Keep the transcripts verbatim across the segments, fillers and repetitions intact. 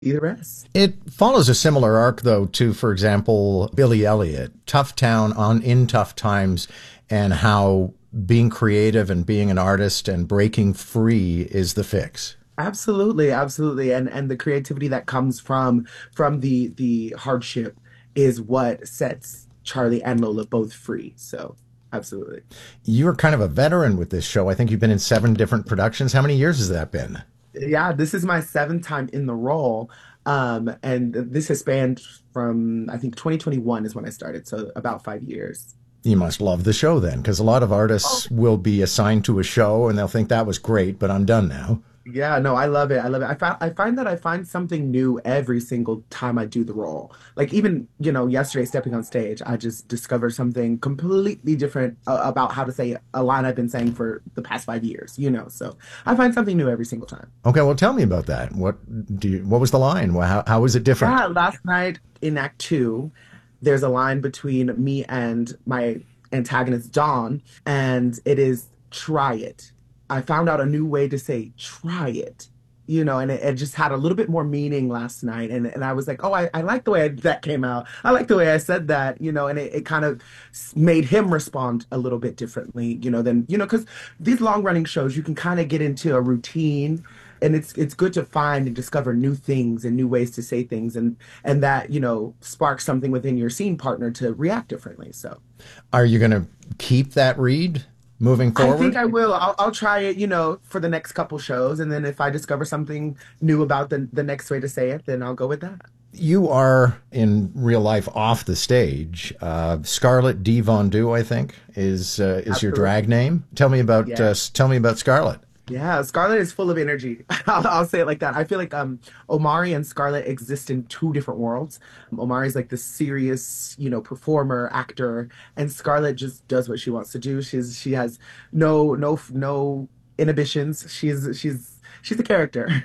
the rest. It follows a similar arc, though, to, for example, Billy Elliot, Tough Town on in Tough Times, and how being creative and being an artist and breaking free is the fix. Absolutely, absolutely. And and the creativity that comes from from the the hardship is what sets Charlie and Lola both free. So, absolutely. You're kind of a veteran with this show. I think you've been in seven different productions. How many years has that been? Yeah, this is my seventh time in the role. Um, and this has spanned from I think twenty twenty-one is when I started, so about five years. You must love the show then, because a lot of artists will be assigned to a show and they'll think that was great, but I'm done now. Yeah, no, I love it. I love it. I find I find that I find something new every single time I do the role. Like even, you know, yesterday stepping on stage, I just discovered something completely different uh, about how to say a line I've been saying for the past five years, you know. So I find something new every single time. Okay, well, tell me about that. What do you, what was the line? Well, How, how was it different? Yeah, last night in Act Two, there's a line between me and my antagonist Dawn, and it is try it. I found out a new way to say try it, you know, and it, it just had a little bit more meaning last night. And, and I was like, oh, I, I like the way I, that came out. I like the way I said that, you know, and it, it kind of s- made him respond a little bit differently, you know, than, you know, because these long running shows, you can kind of get into a routine. And it's it's good to find and discover new things and new ways to say things and and that, you know, sparks something within your scene partner to react differently. So Are you going to keep that read moving I think forward? I will. I'll, I'll try it, you know, for the next couple shows, and then if I discover something new about the the next way to say it, then I'll go with that. You are in real life off the stage. Uh, Scarlett D. Vondu, I think, is uh, is your drag Absolutely. name. Tell me about uh, Yeah. s- tell me about Scarlett. Yeah, Scarlett is full of energy. I'll, I'll say it like that. I feel like um Omari and Scarlett exist in two different worlds. Um, Omari's like the serious, you know, performer, actor, and Scarlett just does what she wants to do. She's she has no no no inhibitions. She's she's she's a character.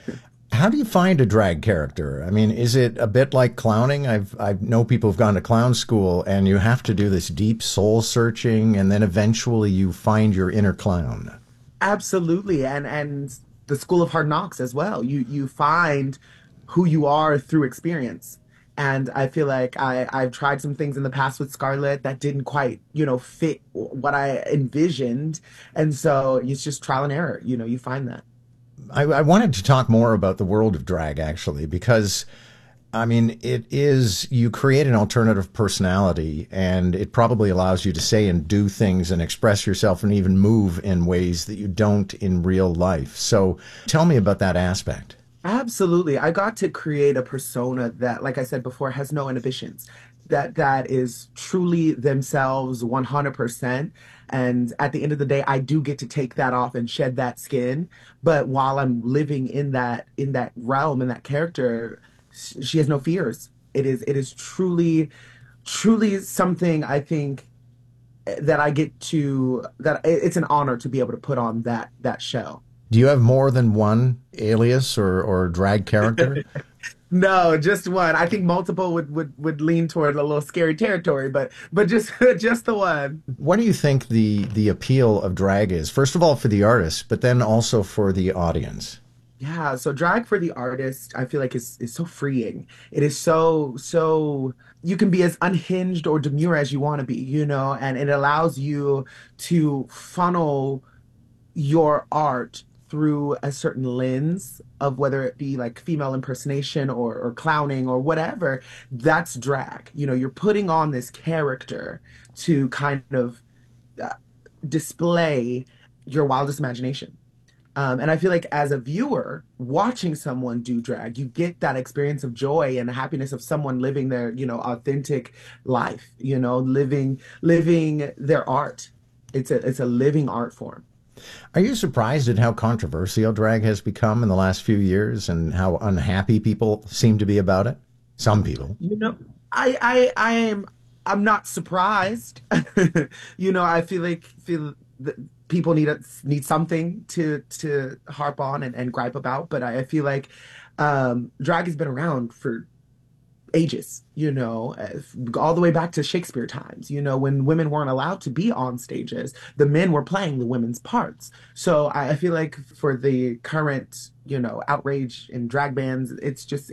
How do you find a drag character? I mean, is it a bit like clowning? I've I know people who've gone to clown school, and you have to do this deep soul searching, and then eventually you find your inner clown. Absolutely. And and the School of Hard Knocks as well. You you find who you are through experience. And I feel like I, I've tried some things in the past with Scarlett that didn't quite, you know, fit what I envisioned. And so it's just trial and error. You know, you find that. I, I wanted to talk more about the world of drag, actually, because I mean, it is, you create an alternative personality, and it probably allows you to say and do things and express yourself and even move in ways that you don't in real life. So tell me about that aspect. Absolutely. I got to create a persona that, like I said before, has no inhibitions. That that is truly themselves one hundred percent. And at the end of the day, I do get to take that off and shed that skin. But while I'm living in that in that realm in that character, sh- she has no fears. It is it is truly truly something I think eh, that I get to that it- it's an honor to be able to put on that that show. Do you have more than one alias or, or drag character? No, just one. I think multiple would would would lean toward a little scary territory, but but just just the one. What do you think the, the appeal of drag is? First of all, for the artist, but then also for the audience. Yeah, so drag for the artist, I feel like is is so freeing. It is so so you can be as unhinged or demure as you want to be, you know, and it allows you to funnel your art through a certain lens of whether it be like female impersonation or, or clowning or whatever, that's drag. You know, you're putting on this character to kind of uh, display your wildest imagination. Um, and I feel like as a viewer, watching someone do drag, you get that experience of joy and happiness of someone living their, you know, authentic life, you know, living living their art. It's a it's a living art form. Are you surprised at how controversial drag has become in the last few years and how unhappy people seem to be about it? Some people. You know, I I I am I'm not surprised. You know, I feel like feel that people need a, need something to to harp on and, and gripe about, but I, I feel like um drag has been around for ages, you know, uh, all the way back to Shakespeare times, you know, when women weren't allowed to be on stages, the men were playing the women's parts. So I, I feel like for the current, you know, outrage in drag bands, it's just